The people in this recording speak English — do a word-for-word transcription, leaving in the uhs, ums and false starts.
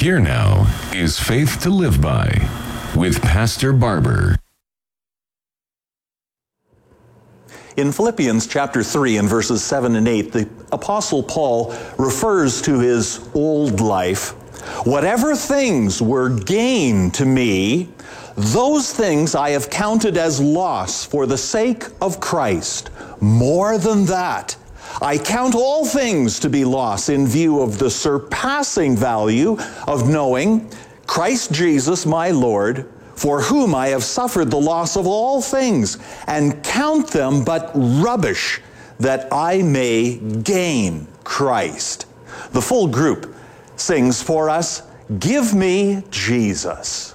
Here now is Faith to Live By with Pastor Barber. In Philippians chapter three and verses seven and eight, the Apostle Paul refers to his old life. Whatever things were gain to me, those things I have counted as loss for the sake of Christ. More than that, I count all things to be loss in view of the surpassing value of knowing Christ Jesus my Lord, for whom I have suffered the loss of all things, and count them but rubbish, that I may gain Christ. The full group sings for us, "Give me Jesus."